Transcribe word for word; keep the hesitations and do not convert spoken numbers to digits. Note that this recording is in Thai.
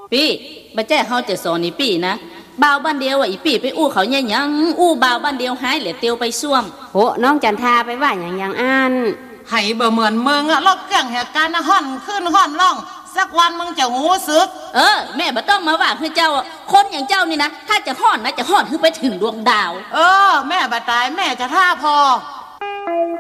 ปี้บ่แจ้เฮาจะสอนอีปี้นะบ่าวบ้านเดียวอ่ะอีปี้ไปอู้เขาเนี่ยยังอู้บ่าวบ้านเดียวหายเหลือเตียวไปซ่วมโหน้องจันทาไปว่าอย่างอย่างอ่านให้บ่เหมือนมึงอะรถเครื่องเหตุการณ์นะห่อนขึ้นห่อนล่องสักวันมึงจะหูซึกเออแม่บ่ต้องมาว่าคือเจ้าคนอย่างเจ้านี่นะถ้าจะห่อนนะจะห่อนคือไปถึงดวงดาวเออแม่บ่ตายแม่จะท่าพอ